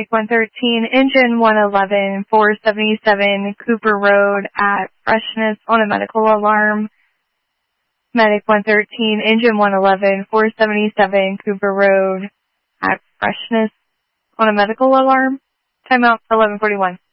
Medic 113, engine 111, 477 Cooper Road at Freshness on a medical alarm. Medic 113, engine 111, 477 Cooper Road at Freshness on a medical alarm. Timeout 11:41.